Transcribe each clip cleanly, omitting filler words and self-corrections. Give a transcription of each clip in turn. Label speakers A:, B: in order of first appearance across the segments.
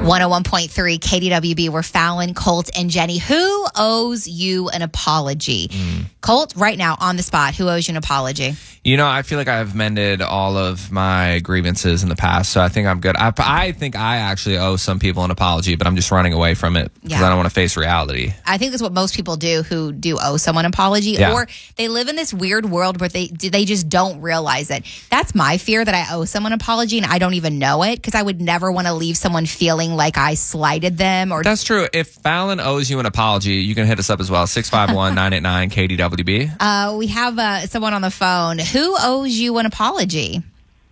A: 101.3 KDWB, we're Fallon, Colt, and Jenny. Who owes you an apology? Colt, right now, on the spot, who owes you an apology?
B: You know, I feel like I've mended all of my grievances in the past, so I think I'm good. I think I actually owe some people an apology, but I'm just running away from it because I don't want to face reality.
A: I think that's what most people do who do owe someone an apology, or they live in this weird world where they just don't realize it. That's my fear, that I owe someone an apology and I don't even know it, because I would never want to leave someone feeling like I slighted them. Or
B: That's true. If Fallon owes you an apology, you can hit us up as well, 651-989-KDWB.
A: We have someone on the phone. Who owes you an apology?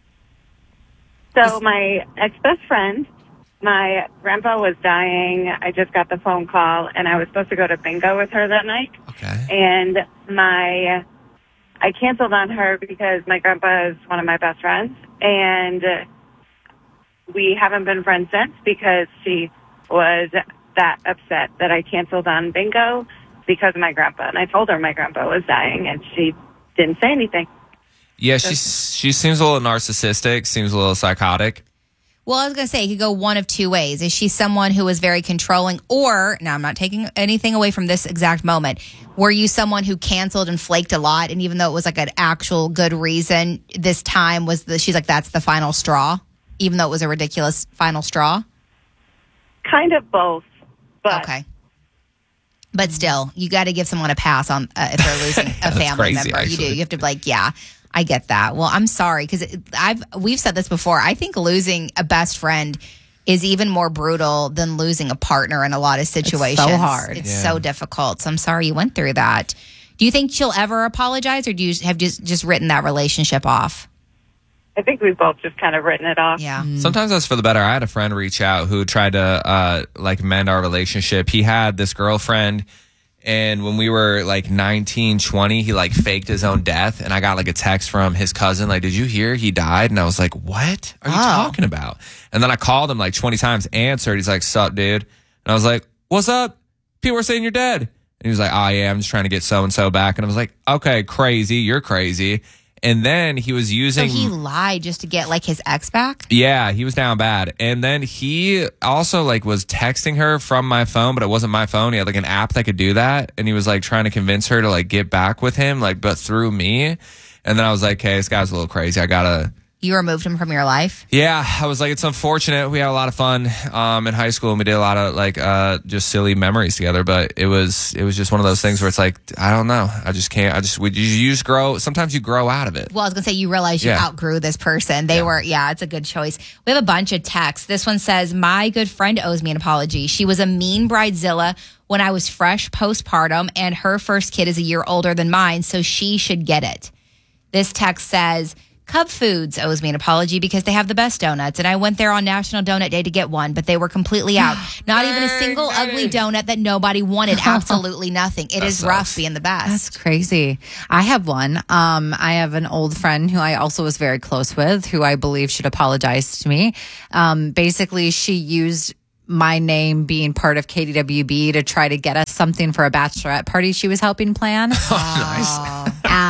C: So my ex-best friend, my grandpa was dying. I just got the phone call, and I was supposed to go to bingo with her that night.
B: Okay.
C: And I canceled on her because my grandpa is one of my best friends, and we haven't been friends since because she was that upset that I canceled on bingo because of my grandpa. And I told her my grandpa was dying, and she didn't say anything.
B: Yeah, she seems a little narcissistic, seems a little psychotic.
A: Well, I was going to say, it could go one of two ways. Is she someone who is very controlling, or, now I'm not taking anything away from this exact moment, were you someone who canceled and flaked a lot, and even though it was like an actual good reason, this time was she's like, that's the final straw, even though it was a ridiculous final straw?
C: Kind of both, but...
A: Okay. But still, you got to give someone a pass on if they're losing a family
B: crazy,
A: member.
B: actually.
A: You do. You have to be like, yeah, I get that. Well, I'm sorry, because we've said this before. I think losing a best friend is even more brutal than losing a partner in a lot of situations.
D: It's so hard.
A: It's so difficult. So I'm sorry you went through that. Do you think she'll ever apologize, or do you have just written that relationship off?
C: I think we've both just kind of written it off.
A: Yeah.
B: Sometimes that's for the better. I had a friend reach out who tried to mend our relationship. He had this girlfriend, and when we were like 19, 20, he like faked his own death, and I got like a text from his cousin like, did you hear he died? And I was like, what are you talking about? And then I called him like 20 times, answered. He's like, sup, dude? And I was like, what's up? People are saying you're dead. And he was like, oh yeah, I'm just trying to get so-and-so back. And I was like, okay, crazy, you're crazy. And then he was using...
A: So he lied just to get like his ex back?
B: Yeah, he was down bad. And then he also like was texting her from my phone, but it wasn't my phone. He had like an app that could do that. And he was like trying to convince her to like get back with him, like, but through me. And then I was like, okay, this guy's a little crazy. I gotta...
A: You removed him from your life?
B: Yeah, I was like, it's unfortunate. We had a lot of fun in high school, and we did a lot of like just silly memories together. But it was just one of those things where it's like, I don't know, I just can't. You just grow. Sometimes you grow out of it.
A: Well, I was gonna say, you realize you outgrew this person. They were, it's a good choice. We have a bunch of texts. This one says, my good friend owes me an apology. She was a mean bridezilla when I was fresh postpartum, and her first kid is a year older than mine, so she should get it. This text says, Cub Foods owes me an apology because they have the best donuts, and I went there on National Donut Day to get one, but they were completely out. Not even a single ugly donut that nobody wanted. Absolutely nothing. It is rough being the best.
D: That's crazy. I have one. I have an old friend who I also was very close with, who I believe should apologize to me. Basically, she used my name being part of KDWB to try to get us something for a bachelorette party she was helping plan.
B: Nice.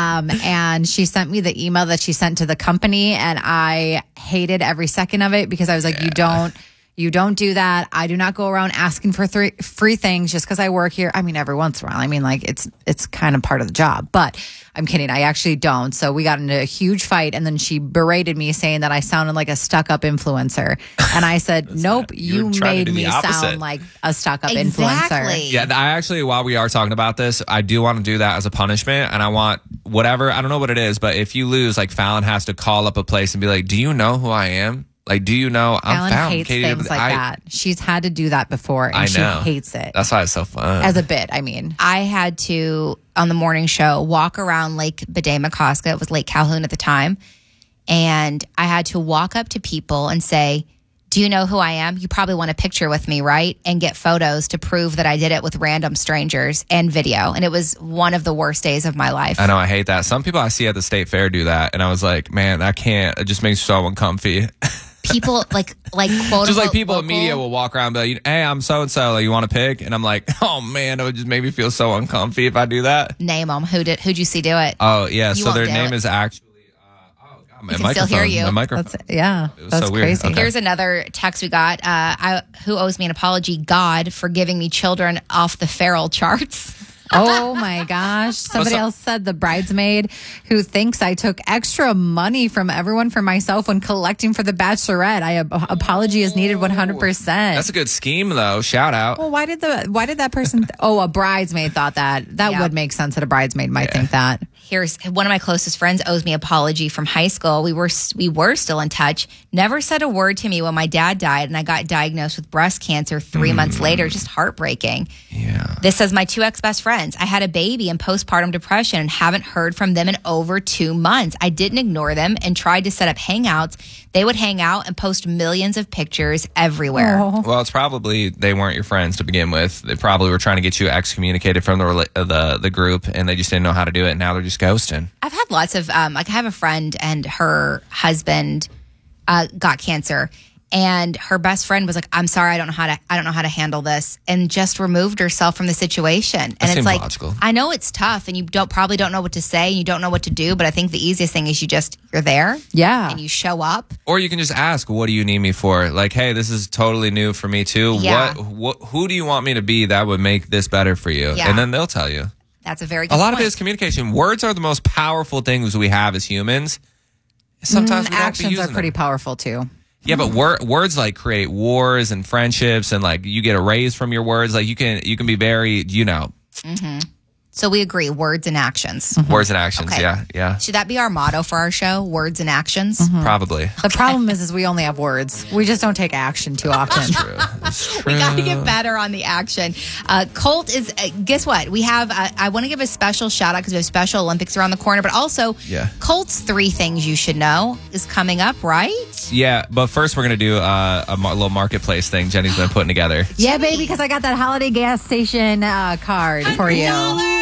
D: And she sent me the email that she sent to the company, and I hated every second of it because I was like, you don't do that. I do not go around asking for free things just because I work here. I mean, every once in a while. I mean, like it's kind of part of the job, but I'm kidding. I actually don't. So we got into a huge fight, and then she berated me saying that I sounded like a stuck-up influencer. And I said, nope, you made me sound like a stuck-up influencer.
B: Yeah, I actually, while we are talking about this, I do want to do that as a punishment, and I want whatever, I don't know what it is, but if you lose, like Fallon has to call up a place and be like, do you know who I am? Like, do you know I'm
D: Fallon hates things like that. She's had to do that before, and she hates it.
B: That's why it's so fun.
D: As a bit, I mean.
A: I had to, on the morning show, walk around Lake Bedeh-McCoska. It was Lake Calhoun at the time. And I had to walk up to people and say, do you know who I am? You probably want a picture with me, right? And get photos to prove that I did it with random strangers and video. And it was one of the worst days of my life.
B: I know, I hate that. Some people I see at the state fair do that. And I was like, man, I can't. It just makes me so uncomfy.
A: People like quote
B: just like people
A: local.
B: in media will walk around and be like, hey, I'm so and so, like, you want to pick? And I'm like, oh man, it would just make me feel so uncomfy if I do that.
A: Name them. Who'd you see do it?
B: Oh yeah,
A: You
B: so
A: won't
B: their
A: do
B: name
A: it.
B: is actually My
A: can still hear
B: microphone-
A: you.
B: My microphone.
D: That's
B: so weird.
D: crazy.
B: Okay.
A: Here's another text we got. Who owes me an apology? God for giving me children off the feral charts.
D: Oh my gosh. Somebody else said the bridesmaid who thinks I took extra money from everyone for myself when collecting for the bachelorette. Apology is needed 100%.
B: That's a good scheme, though. Shout out.
D: Well, why did that person a bridesmaid thought that? That
A: Yeah.
D: would make sense that a bridesmaid might think that.
A: Here's one of my closest friends owes me an apology from high school. We were still in touch. Never said a word to me when my dad died, and I got diagnosed with breast cancer 3 months later. Just heartbreaking.
B: Yeah.
A: This says my two ex-best friends. I had a baby in postpartum depression and haven't heard from them in over 2 months. I didn't ignore them and tried to set up hangouts. They would hang out and post millions of pictures everywhere.
B: Well, it's probably they weren't your friends to begin with. They probably were trying to get you excommunicated from the group, and they just didn't know how to do it. And now they're just ghosting.
A: I've had lots of I have a friend and her husband got cancer, and her best friend was like, "I'm sorry, I don't know how to handle this," and just removed herself from the situation. And it's
B: seems
A: like,
B: logical.
A: I know it's tough, and you probably don't know what to say, and you don't know what to do. But I think the easiest thing is you're there,
D: Yeah.
A: and you show up.
B: Or you can just ask, "What do you need me for?" Like, "Hey, this is totally new for me too.
A: Yeah.
B: Who do you want me to be that would make this better for you?"
A: Yeah.
B: And then they'll tell you.
A: That's a very good
B: A lot
A: point.
B: of it is communication. Words are the most powerful things we have as humans. Sometimes we don't be
D: Actions are
B: using
D: pretty
B: them.
D: powerful too.
B: Yeah, but words like create wars and friendships, and like you get a raise from your words. Like you can be very,
A: So we agree, words and actions.
B: words and actions.
A: Okay.
B: Yeah,
A: Should that be our motto for our show? Words and actions.
B: probably.
D: The problem is we only have words. We just don't take action too often.
B: True. It's true.
A: We got to get better on the action. Colt is, guess what? We have, I want to give a special shout out because we have Special Olympics around the corner, but also Colt's 3 things you should know is coming up, right?
B: Yeah, but first we're going to do a little marketplace thing Jenny's been putting together.
D: Yeah, baby, because I got that holiday gas station card for you.